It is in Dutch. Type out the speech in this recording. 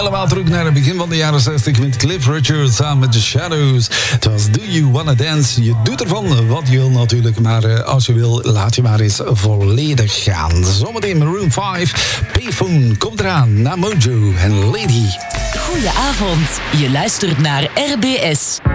helemaal terug naar het begin van de jaren 60 met Cliff Richard samen met The Shadows. Het was Do You Wanna Dance? Je doet ervan wat je wil natuurlijk, maar als je wil, laat je maar eens volledig gaan. Zometeen Maroon 5, Payphone komt eraan, na Mojo en Lady. Goedenavond, je luistert naar RBS.